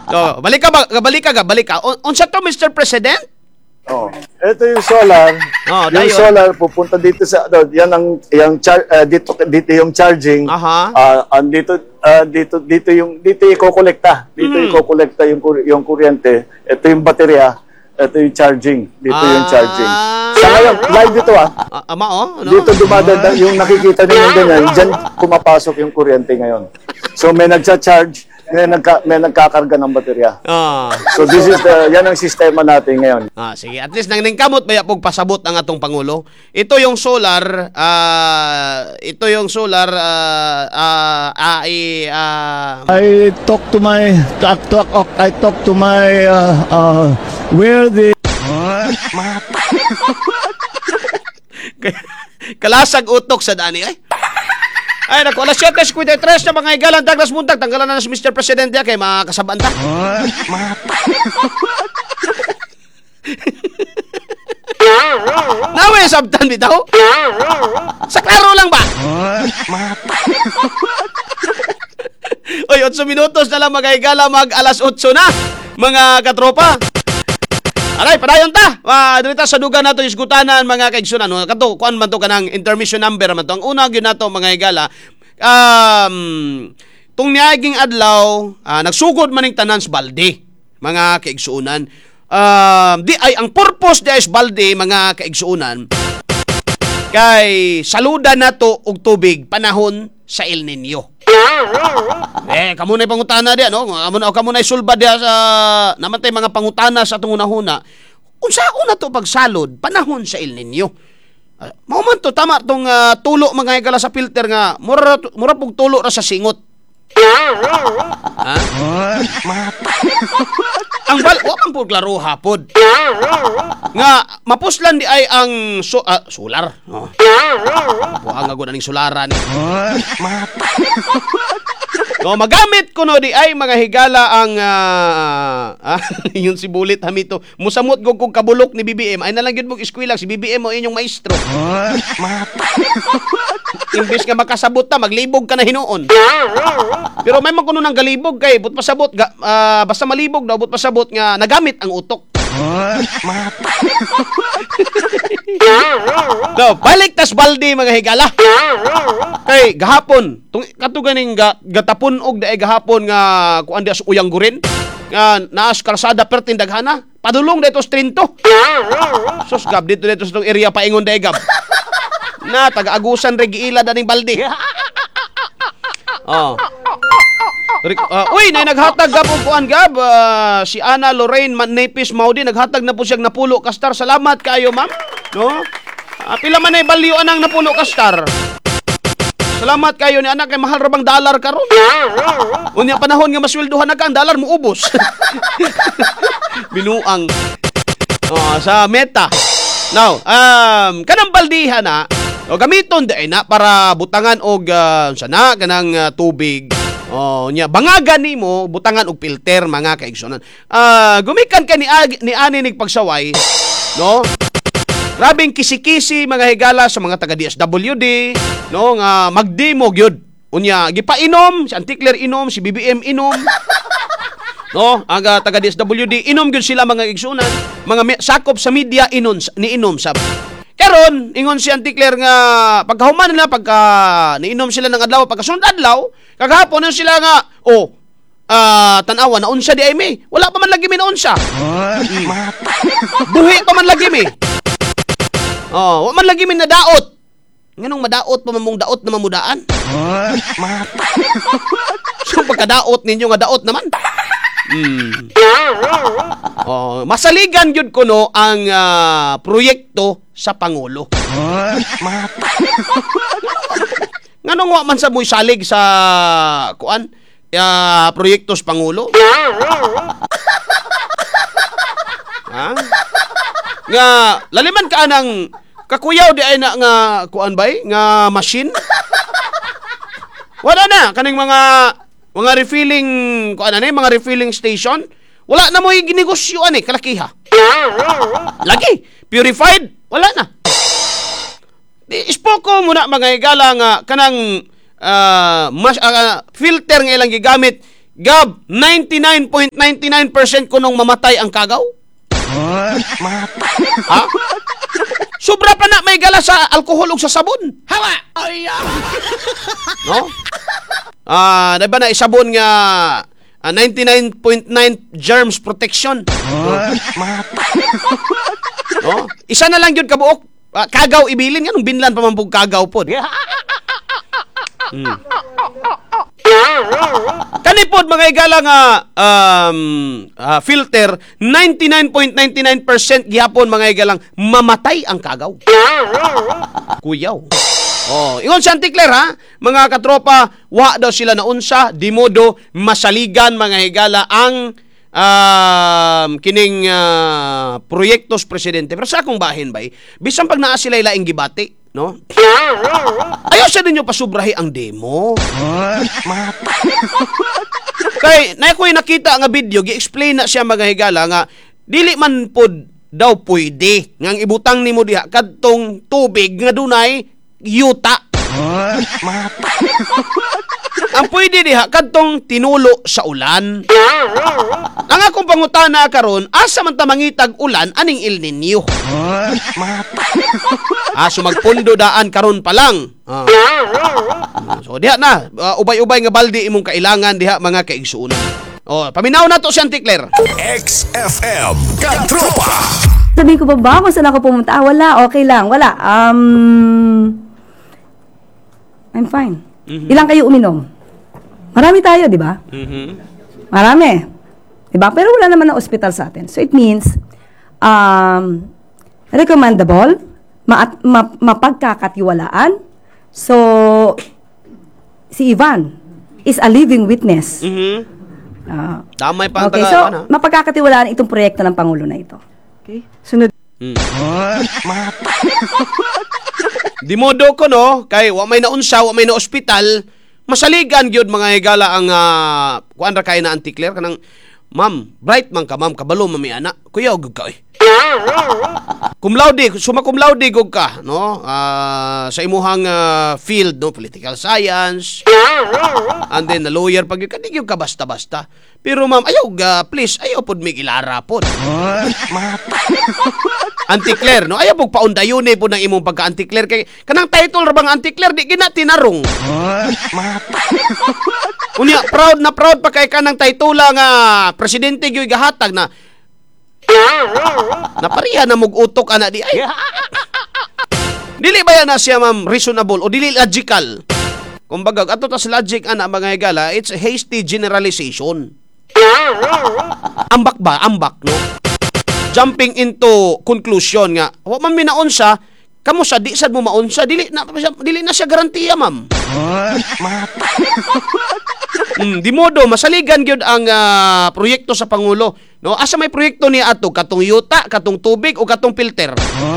balik ka. Unsa to, Mr. President? Ito yung solar. Yung solar pupunta dito sa dito yung charging. Dito ikokolekta. Dito ikokolekta yung kuryente. Ito yung baterya. Ito yung charging. Dito yung charging. Sa ngayon, live dito Dito dumadaan yung nakikita niyo yung ganyan. Diyan pumapasok yung kuryente ngayon. So may nagcha-charge, may nagkakarga ng baterya. So this is yan ang sistema natin ngayon. Sige, at least nang ningkamot baya pog pasabot ang atong pangulo. Ito yung solar I talk to my where the kalasag utok sa dani ay naku, alas 7:53 na mga igalan, Douglas Muntag, tanggalan na si Mr. President kay mga kasabaan ta. Nawe sabtan bitaw? Sa klaro lang ba? Oy, 8 minutos na lang mga igala, mag alas 8 na, mga katropa. Aray, padayon ta. Dito sa dugan nato isgutanan mga kaigsunan. Kato, kuan man to kanang intermission number man to. Ang una gyud nato mga igala, tung niaging adlaw, nagsugod man ning tanan sa balde, mga kaigsunan. Ang purpose di is balde, mga kaigsunan, kay saludan nato og tubig panahon sa El Nino. Kamo na pangutana diya, no? Kamo na isulba diya sa namantay mga pangutana sa atong unahuna. Unsa una to pagsalod panahon sa El Nino? Mao man to tama tong tulo mga igala sa filter nga mura pug tulo ra sa singot. Ang wa man pud klaro hapod. Nga mapuslan di ay ang solar. Buang nga gud aning solaran. Magamit ko no di ay mga higala ang yung si Bulit hamito. Musamot gog kog kabulok ni BBM. Ay nalang gyud mog eskwela si BBM mo inyong maestro. Imbes nga makasabot ta, maglibog ka na hinuon. Pero may man kuno nang galibog kay but pasabot basta malibog daw but pasabot nga nagamit ang utok. Balik tas balde mga higala. Kay gahapon, katuganing gatapon og daay gahapon nga kuan di as uyang gurin. Nga naas kalsada pertin daghana, padulong dito sa Trinto. Sus gab dito sa tong area paingon daay gab. Na taga-agusan re giila daning balde. Uy, naghatag gab og kuan gab si Ana Lorraine Manepis Maudi naghatag na po siyang napulo ka star. Salamat kaayo, ma'am. No? Pila man ay balyo anang napulo ka star. Salamat kayo ni anak kay mahal ra bang dollar karon. Unya panahon nga masweldohan na ka ang dollar mo ubos. Binuang. Sa meta. Now, kanang baldiha na gamiton dai na para butangan og sana kanang tubig. Nya bangagan nimo butangan og filter mga kaigsunan. Gumikan ka ni ani nig pagsaway, no? Grabing kisi-kisi mga higala sa mga taga DSWD, no, nga magdemo gyud. Unya gipainom si Antikler inom, si BBM inom. No, aga taga DSWD inom gyud sila mga igsunan, mga sakop sa media niinom sab. Karon ingon si Antikler nga pagkahuman nila niinom sila ng adlaw pagkasunod adlaw, kagahapon na sila nga tanawa na unsa di ay may. Wala pa man lagi mi na unsa. Buhi pa man lagi mi. Wa man lagi min nadaot. Nganong madaot pa mong daot na mamudaan? So pagkadaot ninyo nga daot naman. Masaligan gyud kuno ang proyekto sa Pangulo. Nganong wa man sa mo'y salig sa kuan proyekto sa Pangulo? Nga laliman ka anang kakuyaw di ay na nga kuan bay nga machine. Wala na kaning mga refilling kuan ani mga refilling station. Wala na mo ginegosyo ani kalakiha. Lagi purified wala na. Ispoko muna mga igala nga kanang filter nga ilang gigamit Gab, 99.99% kunong mamatay ang kagaw. Ha? Sobra pa na may gala sa alkohol ug sa sabon. Hawa! No? Diba na isabon nga 99.9 germs protection. No? Isa na lang yun kabuok. Kagaw ibilin nga nung binlan pa man pug kagaw pod. Kanipod mga igala nga filter 99.99% gihapon mga igalang mamatay ang kagaw. Kuyaw. Ingon si Auntie Claire ha, mga katropa, wa daw sila naunsa, di modo masaligan mga higala ang kining proyektos presidente. Pero sa akong bahin bay, bisan pag naa sila ilaing gibati, no? Ayaw siya ninyo pasubrahi ang demo. Kay na ko'y nakita nga video, gi-explain na siya mga higala nga dili man pod daw pwede nga ibutang nimo diha kadtong tubig nga dunay yuta. Ang pwede diha kadtong tinulo sa ulan. Ang akong pangutana karon, asa man ta mangitag ulan aning El Nino? So magpundo daan karon pa lang. So diha na, ubay-ubay nga balde imong kailangan diha mga kaigsuonan. Paminaw na to si Auntie Claire. XFM Katropa. Sabi ko ba kung saan ako pumunta? Wala, okay lang. Wala. I'm fine. Ilang kayo uminom? Marami tayo, di ba? Marami. Di ba? Pero wala naman na ospital sa atin. So it means, recommendable, mapagkakatiwalaan. So, si Ivan is a living witness. Damay pa ang okay, so, mapagkakatiwalaan itong proyekto ng Pangulo na ito. Okay? Sunod. Di modo ko no, kay wa may naunsa, wa may na ospital, masaligan gyud mga higala ang kuan ra kay na Auntie Claire kanang ma'am, bright man ka ma'am, kabalo mami ana. Kuya ug ka cum laude, summa cum laude gug ka, no? Sa imuhang field, no, political science. And then the lawyer pag kadigyo ka basta-basta. Pero ma'am, ayaw please, ayaw pod mig ilara pod. Auntie Claire, no? Ayaw pog paundayone po ng imong pagka-Auntie Claire kay kanang title ra bang Auntie Claire di gina tinarong. Unya proud pa kay kanang title nga presidente gyud gahatag na napariha na mog utok ana di ay. Dili ba na siya ma'am reasonable o dili logical? Kumbaga ato ta sa logic ana mga higala, it's a hasty generalization. Ambak, no? Jumping into conclusion nga wa man minaunsa kamo sa di sad mo maunsa dili na siya garantiya ma'am. Di modo masaligan gyud ang proyekto sa Pangulo, no? Asa may proyekto ni ato katong yuta, katong tubig o katong filter?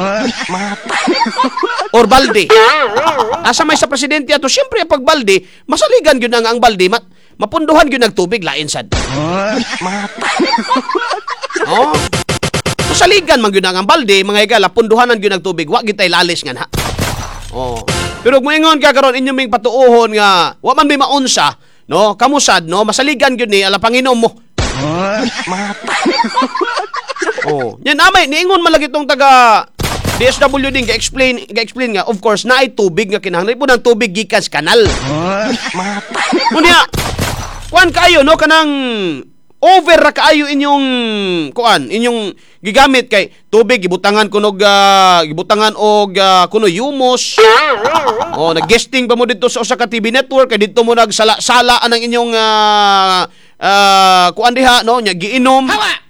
Or balde. Asa may sa presidente ato, syempre pag balde, masaligan gyud ang balde, mapunduhan gyud nag tubig lain sad. Masaligan man gyud ang balde, mga higala, punduhanan gyud nag tubig, wa gyud tay lalis nga na. Pero kung moingon ka karon inyo ming patuohon nga wa man may maunsa, no, kamusad, no, masaligan gyud ni ala Panginoon mo. Yan amay niingon malagi tong taga DSWD ga-explain nga of course na ay tubig nga kinahanglan po ng tubig gikan sa kanal. Unya kuan kayo no kanang over ra kaayo inyong gigamit kay tubig gibutangan kunog gibutangan og kuno humos. Nag-guesting pa mo dito sa usa ka TV network kay dito mo nagsala-sala anang inyong kuan diha no nya giinom.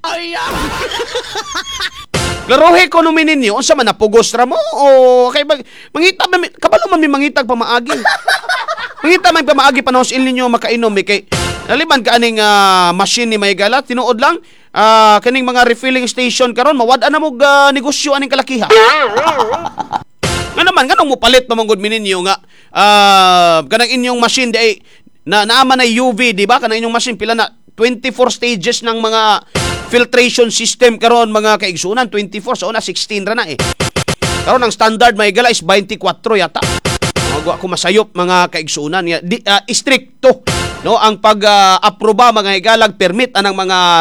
Laruhe ko no ninyo unsa man napugos ra mo o kay mangita kabalo man mi mangitag pamaagi. Mangita man pamaagi panahon sa inyo makainom kay naliman ka aning machine ni Maygala tinuod lang kaning mga refilling station karon mawad-an na mo negosyo aning kalakiha. Nga naman ganong mo palit naman gud mininyo nga kanang inyong machine di naaman na UV di ba kanang inyong machine pila na 24 stages ng mga filtration system karon mga kaigsunan 24 sa una 16 ra na karon ang standard Maygala is 24 yata. wa ko masayop mga kaigsunan. Istrikto no ang pag-aproba mga higalag permit anang mga